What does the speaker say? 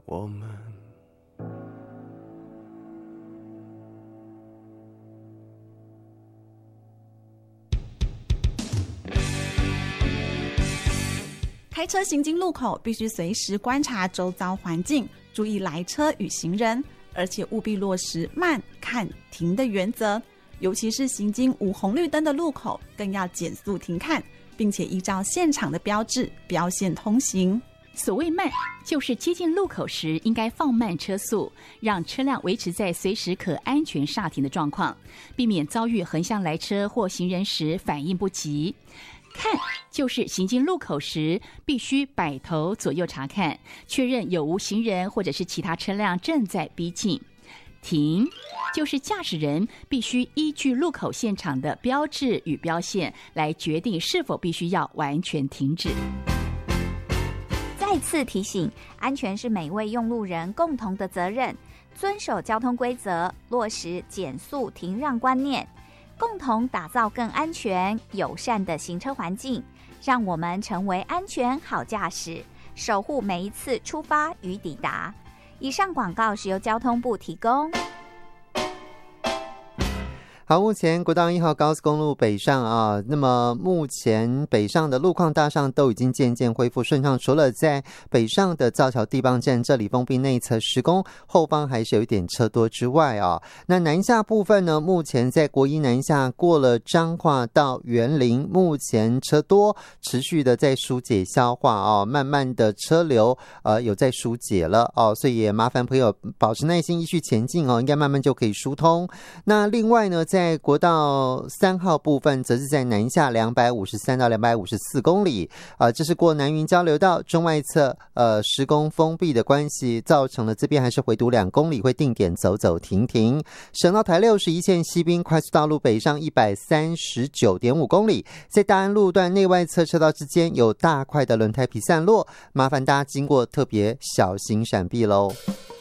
我们。 开车行经路口必须随时观察周遭环境，注意来车与行人，而且务必落实慢、看、停的原则。尤其是行经无红绿灯的路口，更要减速停看，并且依照现场的标志标线通行。 所谓慢，就是接近路口时应该放慢车速，让车辆维持在随时可安全刹停的状况，避免遭遇横向来车或行人时反应不及。看，就是行经路口时必须摆头左右查看，确认有无行人或者是其他车辆正在逼近。停，就是驾驶人必须依据路口现场的标志与标线来决定是否必须要完全停止。 再次提醒，安全是每位用路人共同的责任，遵守交通规则，落实减速停让观念，共同打造更安全友善的行车环境，让我们成为安全好驾驶，守护每一次出发与抵达。以上广告是由交通部提供。 好，目前国道1号高速公路北上啊，那么目前北上的路况大上都已经渐渐恢复顺畅，除了在北上的造桥地磅站这里封闭内侧施工，后方还是有一点车多之外啊，那南下部分呢，目前在国一南下过了彰化到员林，目前车多，持续的在疏解消化啊，慢慢的车流有在疏解了哦，所以也麻烦朋友保持耐心，继续前进哦，应该慢慢就可以疏通。那另外呢，在国道3号部分，则是在南下253到254公里，这是过南云交流道中外侧施工封闭的关系，造成了这边还是回堵2公里，会定点走走停停。省道台61线西滨快速道路北上139.5公里，在大安路段内外侧车道之间有大块的轮胎皮散落，麻烦大家经过特别小心闪避喽。